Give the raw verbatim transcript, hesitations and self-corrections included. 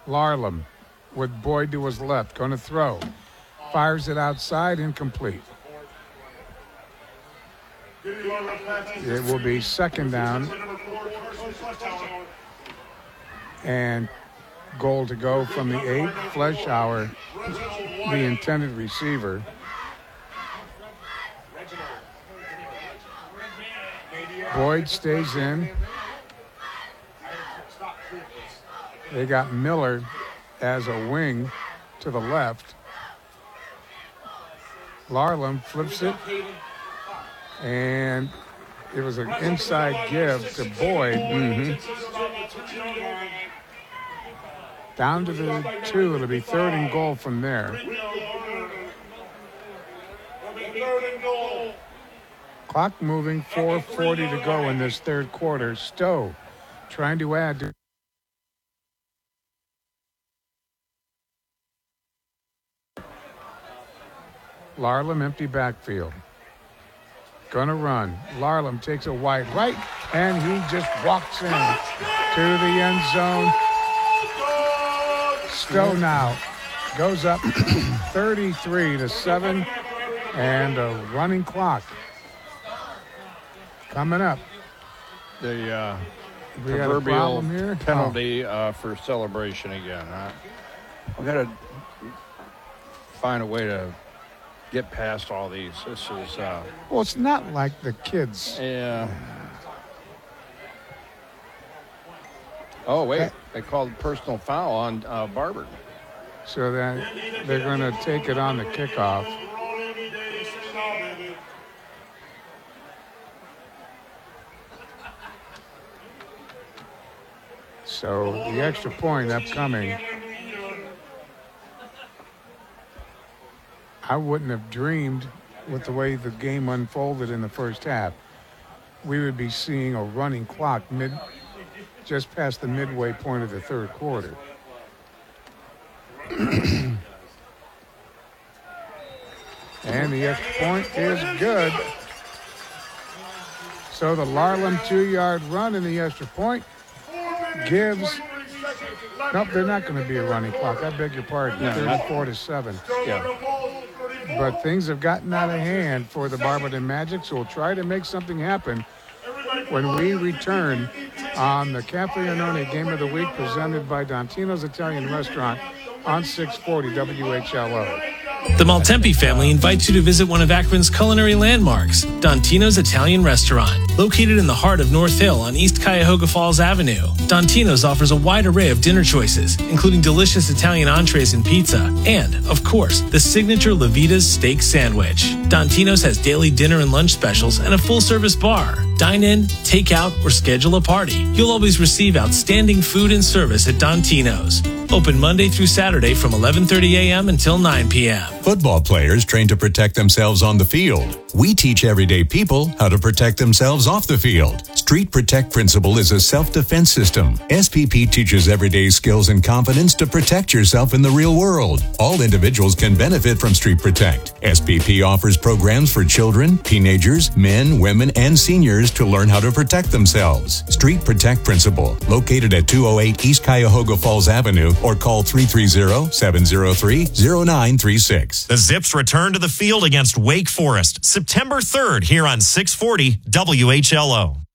Larlam with Boyd to his left, going to throw. Fires it outside, incomplete. It will be second down and goal to go from the eight. Fleischauer, the intended receiver. Boyd stays in. They got Miller as a wing to the left. Larlam flips it, and it was an inside give to Boyd. Mm-hmm. Down to the two. It'll be third and goal from there. Clock moving, four forty to go in this third quarter. Stowe trying to add to Larlam, empty backfield. Gonna run. Larlam takes a wide right, and he just walks in to the end zone. Stowe now goes up thirty-three to seven, and a running clock coming up. The uh, we proverbial here? penalty oh. uh, for celebration again. Huh? We've got to find a way to get past all these. This is... Uh, well, it's not like the kids. Yeah. Oh, wait. They called personal foul on uh, Barber. So that they're going to take it on the kickoff. So the extra point upcoming. I wouldn't have dreamed with the way the game unfolded in the first half. We would be seeing a running clock mid, just past the midway point of the third quarter. And the extra point is good. So the Larlam two-yard run in the extra point gives... Nope, they're not going to be a running clock. I beg your pardon. No, thirty-four to seven. Yeah. But things have gotten out of hand for the Barberton Magic, so we'll try to make something happen when we return on the Cafe Arnone Game of the Week presented by Dontino's Italian Restaurant on six forty W H L O. The Maltempi family invites you to visit one of Akron's culinary landmarks, Dontino's Italian Restaurant. Located in the heart of North Hill on East Cuyahoga Falls Avenue, Dontino's offers a wide array of dinner choices, including delicious Italian entrees and pizza, and, of course, the signature La Vita's steak sandwich. Dontino's has daily dinner and lunch specials and a full-service bar. Dine in, take out, or schedule a party. You'll always receive outstanding food and service at Dontino's. Open Monday through Saturday from eleven thirty a.m. until nine p.m. Football players train to protect themselves on the field. We teach everyday people how to protect themselves off the field. Street Protect Principle is a self-defense system. S P P teaches everyday skills and confidence to protect yourself in the real world. All individuals can benefit from Street Protect. S P P offers programs for children, teenagers, men, women, and seniors to learn how to protect themselves. Street Protect Principle, located at two oh eight East Cuyahoga Falls Avenue, or call three three zero, seven zero three, zero nine three six. The Zips return to the field against Wake Forest September third here on six forty W H L O.